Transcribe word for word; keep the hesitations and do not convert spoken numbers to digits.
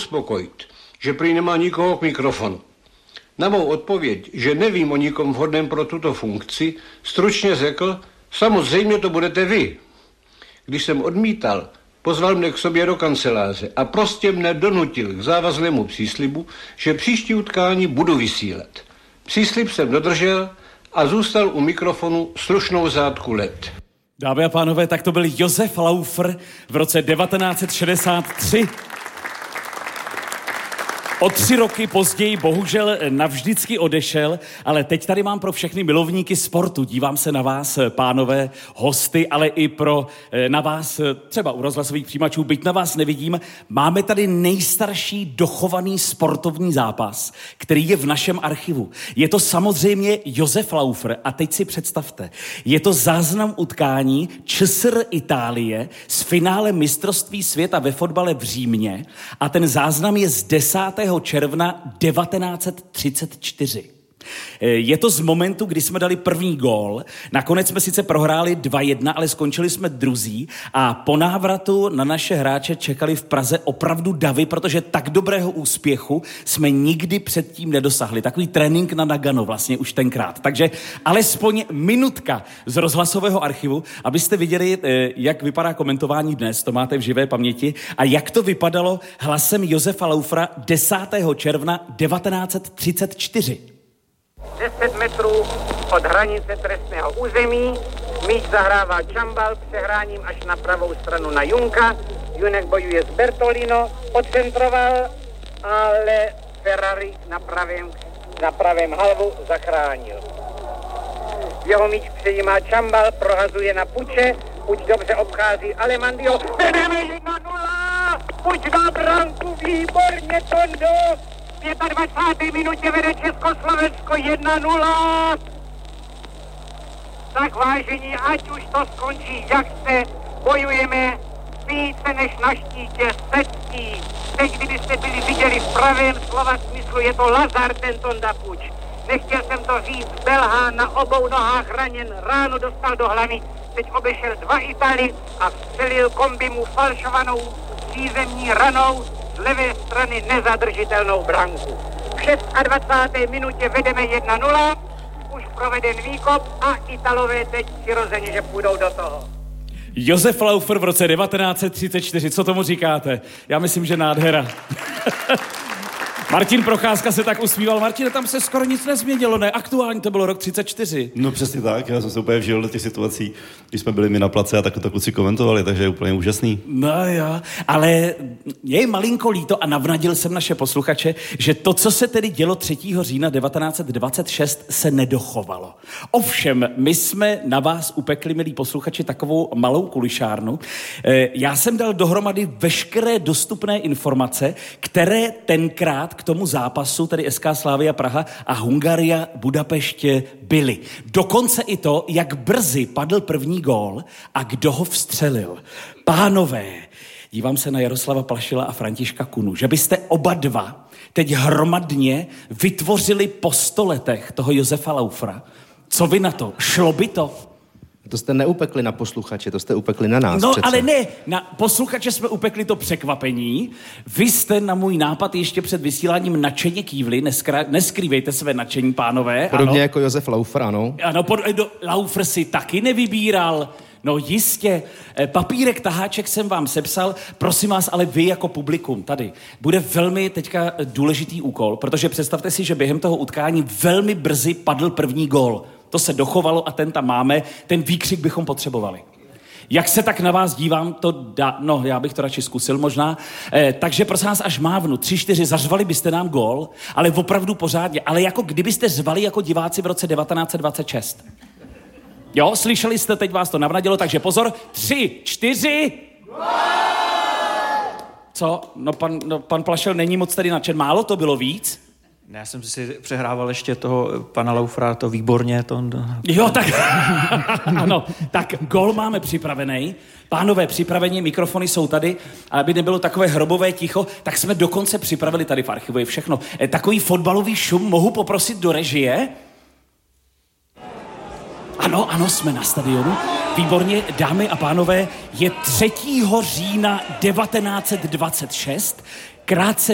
uspokojit, že prý nemá nikoho k mikrofonu. Na mou odpověď, že nevím o nikom vhodném pro tuto funkci, stručně řekl, samozřejmě to budete vy. Když jsem odmítal, pozval mne k sobě do kanceláře a prostě mne donutil k závaznému příslibu, že příští utkání budu vysílat. Příslib jsem dodržel a zůstal u mikrofonu slušnou řádku let. Dámy a pánové, tak to byl Josef Laufer v roce devatenáct set šedesát tři. O tři roky později bohužel navždycky odešel, ale teď tady mám pro všechny milovníky sportu. Dívám se na vás, pánové, hosty, ale i pro na vás, třeba u rozhlasových přijímačů, byť na vás nevidím. Máme tady nejstarší dochovaný sportovní zápas, který je v našem archivu. Je to samozřejmě Josef Laufer a teď si představte, je to záznam utkání ČSR Itálie z finále mistrovství světa ve fotbale v Římě a ten záznam je z desátého června devatenáct set třicet čtyři. Je to z momentu, kdy jsme dali první gól. Nakonec jsme sice prohráli dva jedna, ale skončili jsme druzí a po návratu na naše hráče čekali v Praze opravdu davy, protože tak dobrého úspěchu jsme nikdy předtím nedosahli. Takový trénink na Nagano vlastně už tenkrát. Takže alespoň minutka z rozhlasového archivu, abyste viděli, jak vypadá komentování dnes, to máte v živé paměti, a jak to vypadalo hlasem Josefa Laufera desátého června devatenáct set třicet čtyři. deset metrů od hranice trestného území, míč zahrává Čambal přehráním až na pravou stranu na Junka, Junek bojuje s Bertolino, odcentroval, ale Ferrari na pravém, na pravém halvu zachránil. Jeho míč přejímá Čambal, prohazuje na Puče, Puč dobře obchází Alemandio, vedeme jedna nula, Puč dá branku, výborně, Tondo! V dvacáté páté minutě vede Československo jedna nula. Tak vážení, ať už to skončí, jak chce, bojujeme více než na štítě setí. Teď, kdybyste byli viděli v pravém slova smyslu, je to Lazar, ten Tonda Puč. Nechtěl jsem to říct, belhá na obou nohách raněn, ránu dostal do hlavy, teď obešel dva Italy a vstřelil kombi mu falšovanou přízemní ranou z levé strany nezadržitelnou branku. V dvacáté šesté minutě vedeme jedna nula, už proveden výkop a Italové teď přirozeně, že půjdou do toho. Josef Laufer v roce devatenáct set třicet čtyři, co tomu říkáte? Já myslím, že nádhera. Martin Procházka se tak usmíval. Martine, tam se skoro nic nezměnilo, ne? Aktuálně to bylo rok třicet čtyři. No přesně tak, já jsem se úplně vžil do těch situací, když jsme byli my na place a tak to kluci komentovali, takže je úplně úžasný. No jo, ale je malinko líto a navnadil jsem naše posluchače, že to, co se tedy dělo třetího října devatenáct set dvacet šest, se nedochovalo. Ovšem, my jsme na vás upekli, milí posluchači, takovou malou kulišárnu. Já jsem dal dohromady veškeré dostupné informace, které tenkrát k tomu zápasu, tedy S K Slavia Praha a Hungaria Budapeště byly. Dokonce i to, jak brzy padl první gól a kdo ho vstřelil. Pánové, dívám se na Jaroslava Plašila a Františka Kunu, že byste oba dva teď hromadně vytvořili po sto letech toho Josefa Laufera. Co vy na to? Šlo by to? To jste neupekli na posluchače, to jste upekli na nás. No, přece. ale ne, na posluchače jsme upekli to překvapení. Vy jste na můj nápad ještě před vysíláním nadšeně kývli, Neskra, neskrývejte své nadšení, pánové. Podobně ano. jako Josef Laufer, ano. Ano, pod, do, Laufer si taky nevybíral. No jistě, papírek, taháček jsem vám sepsal, prosím vás, ale vy jako publikum tady. Bude velmi teďka důležitý úkol, protože představte si, že během toho utkání velmi brzy padl první gól. To se dochovalo a ten tam máme, ten výkřik bychom potřebovali. Jak se tak na vás dívám, to dá, no já bych to radši zkusil možná, eh, takže prosím vás, až mávnu, tři, čtyři, zařvali byste nám gól, ale opravdu pořádně, ale jako kdybyste řvali jako diváci v roce devatenáct set dvacet šest. Jo, slyšeli jste, teď vás to navnadilo, takže pozor, tři, čtyři. Co? No pan, no, pan Plašel není moc tady nadšen, málo to bylo víc? Ne, já jsem si přehrával ještě toho pana Laufera, to výborně. To... Jo, tak ano, tak gól máme připravený. Pánové, připravení, mikrofony jsou tady, a aby nebylo takové hrobové ticho, tak jsme dokonce připravili tady v archivu je všechno. E, takový fotbalový šum mohu poprosit do režie? Ano, ano, jsme na stadionu. Výborně, dámy a pánové, je třetího října devatenáct set dvacet šest, krátce